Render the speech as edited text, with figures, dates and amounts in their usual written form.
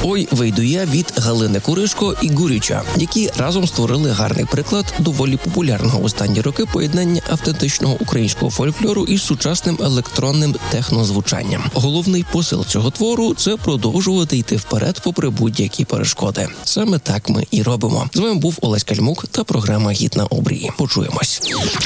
«Ой, вийду я» від Галини Куришко і Гуріча, які разом створили гарний приклад доволі популярного в останні роки поєднання автентичного українського фольклору із сучасним електронним технозвучанням. Головний посил цього твору – це продовжувати йти вперед попри будь-які перешкоди. Саме так ми і робимо. З вами був Олесь Кальмук та програма «Гід на обрії». Почуємось.